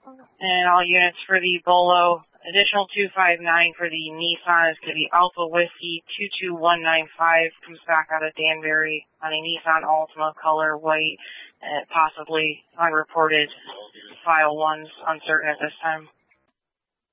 And all units for the Bolo, additional 259 for the Nissan is going to be Alpha Whiskey 22195, comes back out of Danbury on a Nissan Altima color white, possibly unreported file one's uncertain at this time.